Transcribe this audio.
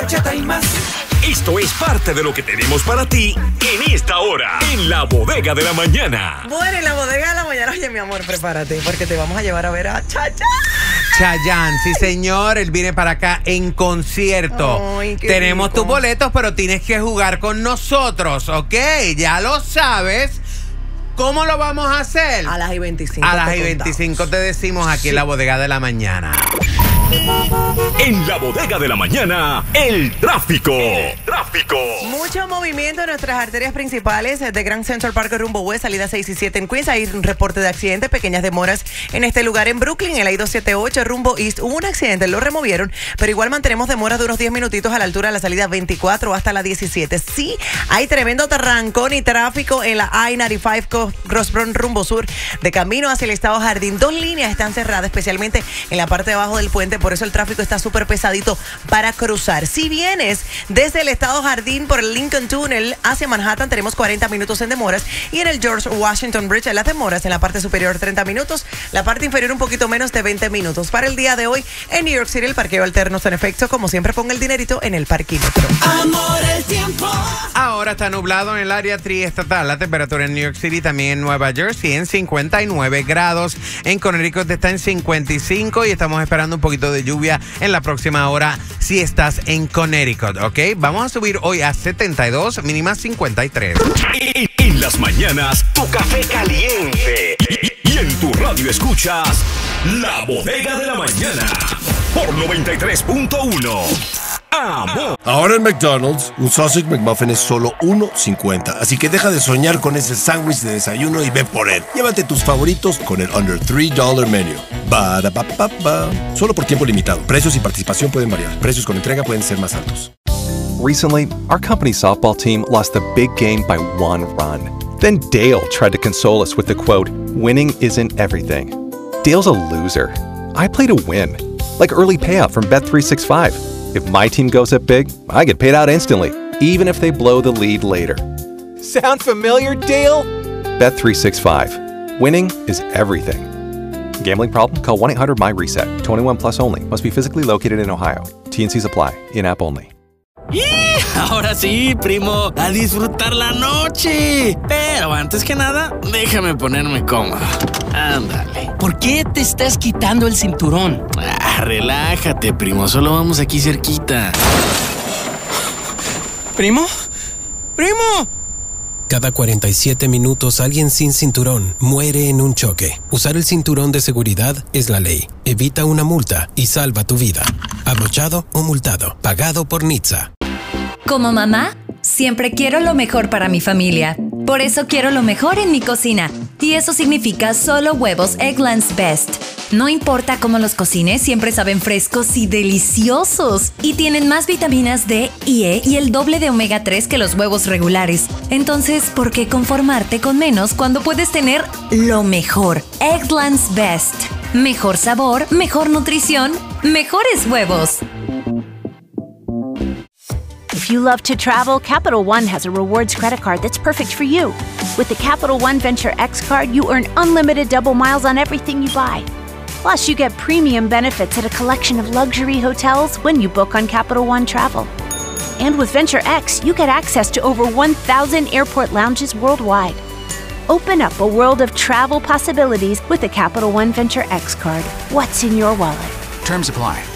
bachata y más. Esto es parte de lo que tenemos para ti en esta hora, en la bodega de la mañana. Bueno, en la bodega de la mañana, oye, mi amor, prepárate, porque te vamos a llevar a ver a Chayanne. Chayanne, sí señor, él viene para acá en concierto. Ay, qué Tenemos rico. tus boletos, pero tienes que jugar con nosotros, ¿ok? Ya lo sabes. ¿Cómo lo vamos a hacer? A las y 25. A las y 25 te decimos aquí en la bodega de la mañana. En la bodega de la mañana, el tráfico. Mucho movimiento en nuestras arterias principales de Grand Central Park rumbo West, salida 6 y 7 en Queens. Hay un reporte de accidente, pequeñas demoras en este lugar en Brooklyn, en la I-278 rumbo East. Hubo un accidente, lo removieron, pero igual mantenemos demoras de unos 10 minutitos a la altura de la salida 24 hasta la 17. Sí, hay tremendo trancón y tráfico en la I-95 Crossbrown rumbo sur, de camino hacia el Estado Jardín. 2 líneas están cerradas, especialmente en la parte de abajo del puente, por eso el tráfico está súper pesadito para cruzar. Si vienes desde el Estado Jardín por el Lincoln Tunnel hacia Manhattan, tenemos 40 minutos en demoras, y en el George Washington Bridge las demoras en la parte superior 30 minutos, la parte inferior un poquito menos de 20 minutos. Para el día de hoy en New York City el parqueo alterno está en efecto, como siempre ponga el dinerito en el parquímetro. Amor, el tiempo. Ahora está nublado en el área triestatal. La temperatura en New York City, también en Nueva Jersey, en 59 grados. En Connecticut está en 55 y estamos esperando un poquito de lluvia en la próxima hora si estás en Connecticut, ¿ok? Vamos a subir hoy a 72, mínima 53. En las mañanas, tu café caliente. Y en tu radio escuchas La Bodega de la Mañana por 93.1. Amor. Ahora en McDonald's, un Sausage McMuffin es solo $1.50. Así que deja de soñar con ese sándwich de desayuno y ve por él. Llévate tus favoritos con el Under $3 Menu. Ba-da-ba-ba-ba. Solo por tiempo limitado. Precios y participación pueden variar. Precios con entrega pueden ser más altos. Recently, our company softball team lost a big game by 1 run. Then Dale tried to console us with the quote, "Winning isn't everything." Dale's a loser. I play to win. Like early payout from Bet365. If my team goes up big, I get paid out instantly, even if they blow the lead later. Sound familiar, Dale? Bet365. Winning is everything. Gambling problem? Call 1-800-MY-RESET. 21 plus only. Must be physically located in Ohio. T&Cs apply. In-app only. Ahora sí, primo, a disfrutar la noche. Pero antes que nada, déjame ponerme cómodo. Ándale. ¿Por qué te estás quitando el cinturón? Relájate, primo, solo vamos aquí cerquita. ¿Primo? ¡Primo! Cada 47 minutos alguien sin cinturón muere en un choque. Usar el cinturón de seguridad es la ley. Evita una multa y salva tu vida. Abrochado o multado. Pagado por NHTSA. Como mamá, siempre quiero lo mejor para mi familia. Por eso quiero lo mejor en mi cocina. Y eso significa solo huevos Eggland's Best. No importa cómo los cocines, siempre saben frescos y deliciosos. Y tienen más vitaminas D y E y el doble de omega 3 que los huevos regulares. Entonces, ¿por qué conformarte con menos cuando puedes tener lo mejor? Eggland's Best. Mejor sabor, mejor nutrición, mejores huevos. If you love to travel, Capital One has a rewards credit card that's perfect for you. With the Capital One Venture X card, you earn unlimited double miles on everything you buy. Plus, you get premium benefits at a collection of luxury hotels when you book on Capital One Travel. And with Venture X, you get access to over 1,000 airport lounges worldwide. Open up a world of travel possibilities with the Capital One Venture X card. What's in your wallet? Terms apply.